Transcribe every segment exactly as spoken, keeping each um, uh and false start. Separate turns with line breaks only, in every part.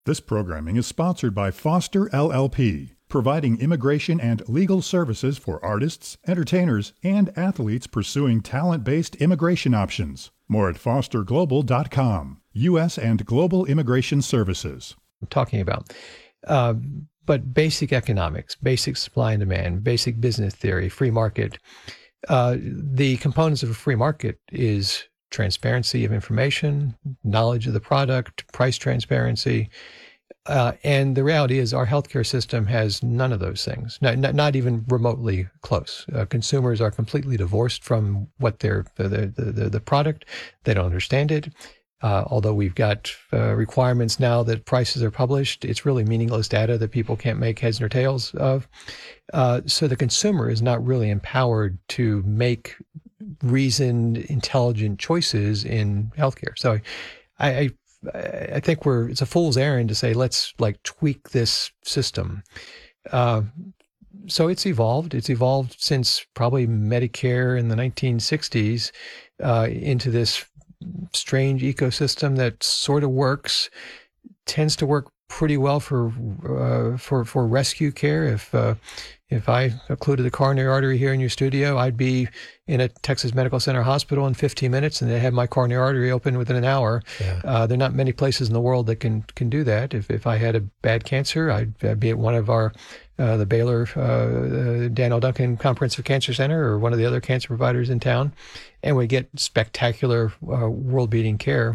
This programming is sponsored by Foster L L P, providing immigration and legal services for artists, entertainers, and athletes pursuing talent-based immigration options. More at foster global dot com, U S and global immigration services.
I'm talking about. Uh, but basic economics, basic supply and demand, basic business theory, free market. Uh, the components of a free market is transparency of information, knowledge of the product, price transparency. Uh, and the reality is our healthcare system has none of those things, not, not, not even remotely close. Uh, consumers are completely divorced from what they're, the, the, the, the product. They don't understand it. Uh, although we've got uh, requirements now that prices are published, it's really meaningless data that people can't make heads nor tails of. Uh, so the consumer is not really empowered to make reasoned, intelligent choices in healthcare. So I, I, I think we're, it's a fool's errand to say, let's like tweak this system. Uh, so it's evolved. It's evolved since probably Medicare in the nineteen sixties uh, into this strange ecosystem that sort of works, tends to work pretty well for uh, for for rescue care. If uh, if I occluded the coronary artery here in your studio, I'd be in a Texas Medical Center hospital in fifteen minutes, and they'd have my coronary artery open within an hour. Yeah. Uh, there are not many places in the world that can can do that. If if I had a bad cancer, I'd, I'd be at one of our uh, the Baylor uh, uh, Daniel Duncan Comprehensive Cancer Center or one of the other cancer providers in town, and we get spectacular uh, world-beating care.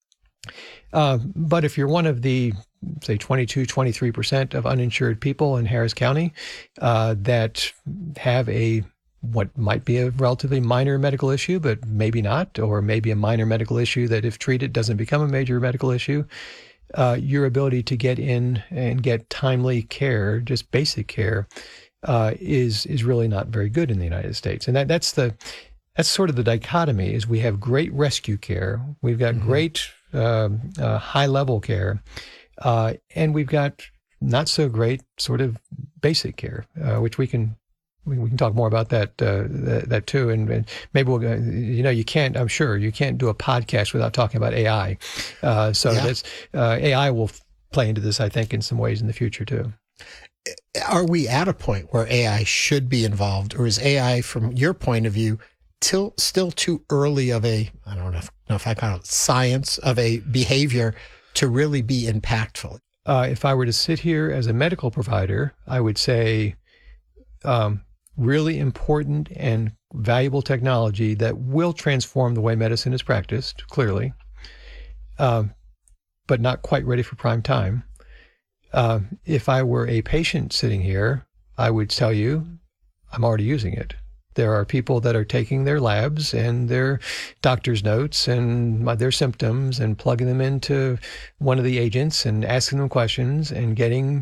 Uh, but if you're one of the, say, twenty-two, twenty-three percent of uninsured people in Harris County uh, that have a what might be a relatively minor medical issue, but maybe not, or maybe a minor medical issue that if treated doesn't become a major medical issue, uh, your ability to get in and get timely care, just basic care, uh, is is really not very good in the United States. And that that's the that's sort of the dichotomy: is we have great rescue care, we've got mm-hmm. great uh, uh, high-level care, uh, and we've got not so great sort of basic care, uh, which we can. We, we can talk more about that, uh, that, that too. And, and maybe we'll, uh, you know, you can't, I'm sure you can't do a podcast without talking about A I. Uh, so yeah. that's, uh, A I will play into this, I think, in some ways in the future too.
Are we at a point where A I should be involved, or is A I, from your point of view, till, still too early of a, I don't know if, know if I call it science, of a behavior to really be impactful?
Uh, if I were to sit here as a medical provider, I would say, um, really important and valuable technology that will transform the way medicine is practiced, clearly, um, but not quite ready for prime time. Uh, if I were a patient sitting here, I would tell you I'm already using it. There are people that are taking their labs and their doctor's notes and my, their symptoms and plugging them into one of the agents and asking them questions and getting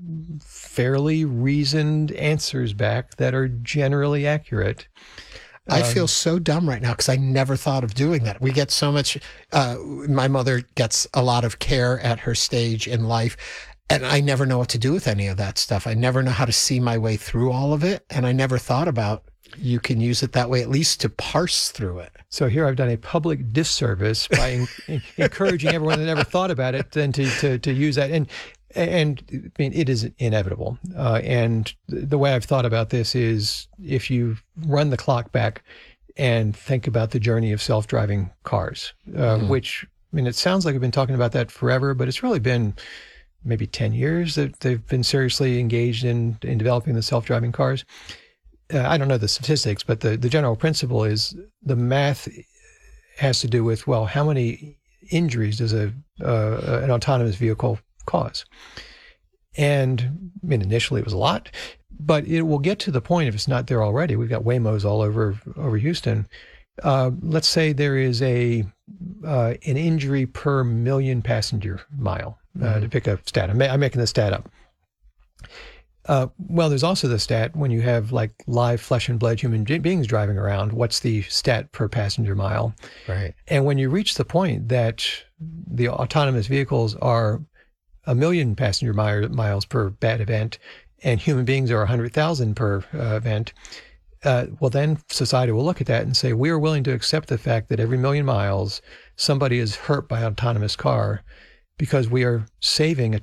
fairly reasoned answers back that are generally accurate.
I um, feel so dumb right now because I never thought of doing that. We get so much, uh, my mother gets a lot of care at her stage in life, and I never know what to do with any of that stuff. I never know how to see my way through all of it, and I never thought about you can use it that way, at least to parse through it.
So here I've done a public disservice by in, in, encouraging everyone that never thought about it then to, to, to use that. And And I mean, it is inevitable. Uh, and the way I've thought about this is if you run the clock back and think about the journey of self-driving cars, uh, mm-hmm. which, I mean, it sounds like I've been talking about that forever, but it's really been maybe ten years that they've been seriously engaged in, in developing the self-driving cars. Uh, I don't know the statistics, but the, the general principle is the math has to do with, well, how many injuries does a uh, an autonomous vehicle cause? And I mean, initially it was a lot, but it will get to the point, if it's not there already, we've got Waymos all over over Houston. Uh, let's say there is a uh, an injury per million passenger mile, uh, mm-hmm. to pick a stat. I'm, ma- I'm making the stat up. Uh, well, there's also the stat when you have like live flesh and blood human beings driving around, what's the stat per passenger mile?
Right.
And when you reach the point that the autonomous vehicles are a million passenger mi- miles per bad event, and human beings are one hundred thousand per uh, event, uh, well, then society will look at that and say, we are willing to accept the fact that every million miles, somebody is hurt by an autonomous car. because we are saving a